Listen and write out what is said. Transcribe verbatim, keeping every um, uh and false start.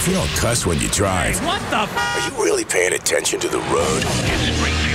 You don't cuss when you drive. What the f? Are you really paying attention to the road?